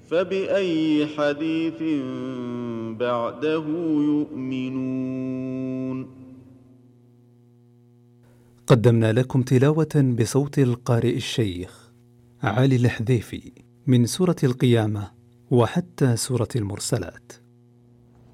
فبأي حديث بعده يؤمنون. قدمنا لكم تلاوة بصوت القارئ الشيخ علي الحذيفي من سورة القيامة وحتى سورة المرسلات.